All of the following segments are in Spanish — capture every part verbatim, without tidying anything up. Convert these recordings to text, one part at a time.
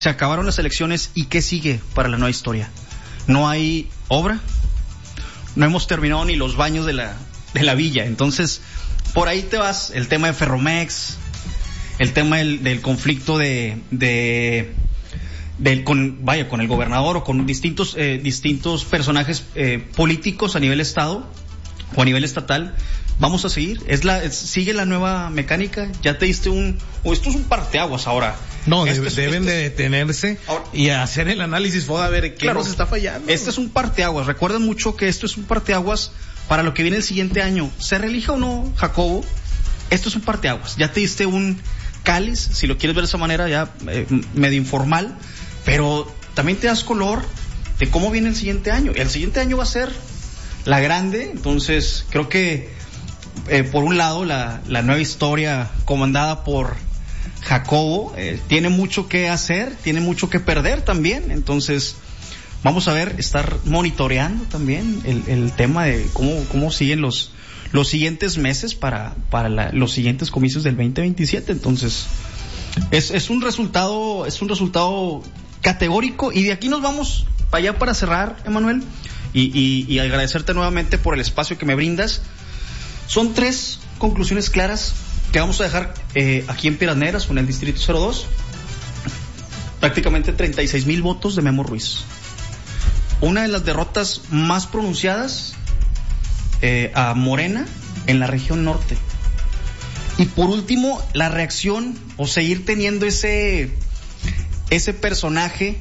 Se acabaron las elecciones y ¿qué sigue para la nueva historia? No hay obra, no hemos terminado ni los baños de la, de la villa. Entonces, por ahí te vas, el tema de Ferromex, el tema del, del conflicto de, de del con, vaya, con el gobernador o con distintos, eh, distintos personajes eh, políticos a nivel estado o a nivel estatal. Vamos a seguir, es la, es, sigue la nueva mecánica, ya te diste un, o esto es un parteaguas ahora. No, este de, es, deben este de detenerse ahora, y hacer el análisis, a ver qué claro, nos está fallando. Este es un parteaguas, recuerden mucho que esto es un parteaguas para lo que viene el siguiente año, se relija o no Jacobo, esto es un parteaguas, ya te diste un cáliz, si lo quieres ver de esa manera ya eh, medio informal, pero también te das color de cómo viene el siguiente año, el siguiente año va a ser la grande, entonces creo que Eh, por un lado, la, la nueva historia comandada por Jacobo eh, tiene mucho que hacer, tiene mucho que perder también. Entonces, vamos a ver, estar monitoreando también el, el tema de cómo, cómo siguen los, los siguientes meses para, para la, los siguientes comicios del veinte veintisiete. Entonces, es, es un resultado, es un resultado categórico. Y de aquí nos vamos para allá para cerrar, Emanuel, y, y, y agradecerte nuevamente por el espacio que me brindas. Son tres conclusiones claras que vamos a dejar eh, aquí en Piedras Negras con el Distrito cero dos. Prácticamente treinta y seis mil votos de Memo Ruiz. Una de las derrotas más pronunciadas eh, a Morena en la región norte. Y por último, la reacción o seguir teniendo ese, ese personaje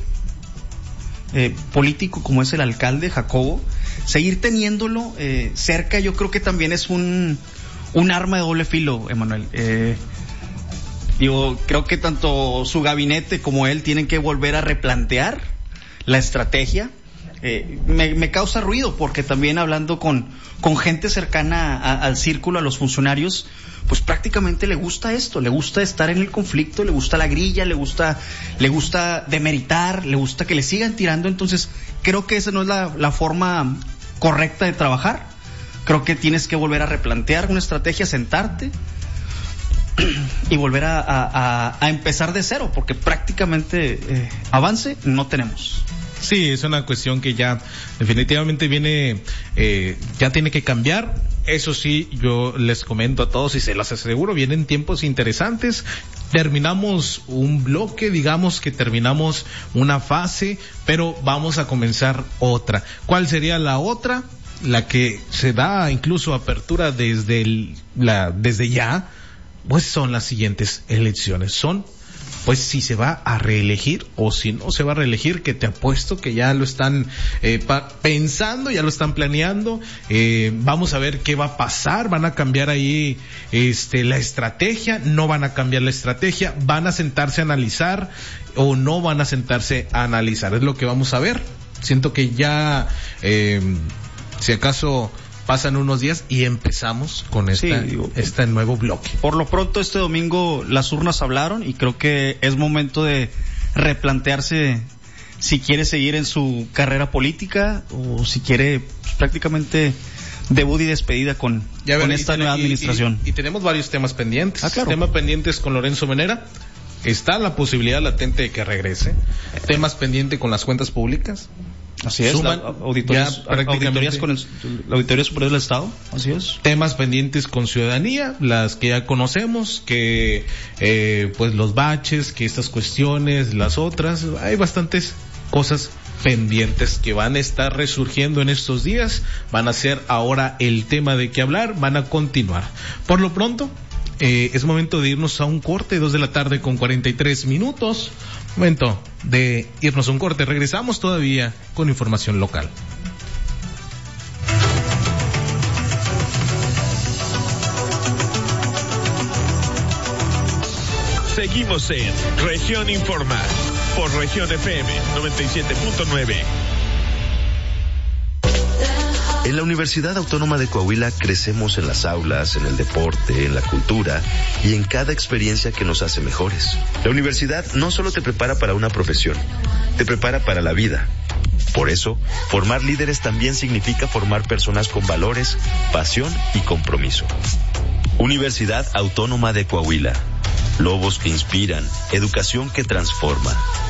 eh, político como es el alcalde Jacobo, seguir teniéndolo eh, cerca, yo creo que también es un, un arma de doble filo, Emanuel. Eh, digo, creo que tanto su gabinete como él tienen que volver a replantear la estrategia. Eh, me, me causa ruido porque también hablando con, con gente cercana a, al círculo, a los funcionarios, pues prácticamente le gusta esto, le gusta estar en el conflicto, le gusta la grilla, le gusta, le gusta demeritar, le gusta que le sigan tirando. Entonces creo que esa no es la, la forma correcta de trabajar. Creo que tienes que volver a replantear una estrategia, sentarte y volver a, a, a empezar de cero, porque prácticamente eh, avance no tenemos. Sí, es una cuestión que ya definitivamente viene, eh, ya tiene que cambiar. Eso sí, yo les comento a todos y se las aseguro, vienen tiempos interesantes. Terminamos un bloque, digamos que terminamos una fase, pero vamos a comenzar otra. ¿Cuál sería la otra? La que se da incluso apertura desde el, la, desde ya, pues son las siguientes elecciones. Son pues si se va a reelegir o si no se va a reelegir, que te apuesto que ya lo están eh, pa- pensando, ya lo están planeando. Eh, vamos a ver qué va a pasar, van a cambiar ahí este la estrategia, no van a cambiar la estrategia, van a sentarse a analizar o no van a sentarse a analizar, es lo que vamos a ver. Siento que ya, eh, si acaso pasan unos días y empezamos con esta, sí, digo, este nuevo bloque. Por lo pronto este domingo las urnas hablaron y creo que es momento de replantearse si quiere seguir en su carrera política o si quiere pues, prácticamente debut y despedida con, ver, con esta nueva y, administración. Y, y, y tenemos varios temas pendientes. Ah, claro. Temas pendientes con Lorenzo Menera. Está la posibilidad latente de que regrese. Temas pendientes con las cuentas públicas. Así es, Suman, la, auditorías, auditorías con el, la Auditoría Superior del Estado, así es. Temas pendientes con ciudadanía, las que ya conocemos, que eh, pues los baches, que estas cuestiones, las otras, hay bastantes cosas pendientes que van a estar resurgiendo en estos días, van a ser ahora el tema de qué hablar, van a continuar. Por lo pronto, eh, es momento de irnos a un corte, dos de la tarde con cuarenta y tres minutos. Momento de irnos a un corte. Regresamos todavía con información local. Seguimos en Región Informa por Región F M noventa y siete punto nueve. En la Universidad Autónoma de Coahuila crecemos en las aulas, en el deporte, en la cultura y en cada experiencia que nos hace mejores. La universidad no solo te prepara para una profesión, te prepara para la vida. Por eso, formar líderes también significa formar personas con valores, pasión y compromiso. Universidad Autónoma de Coahuila. Lobos que inspiran, educación que transforma.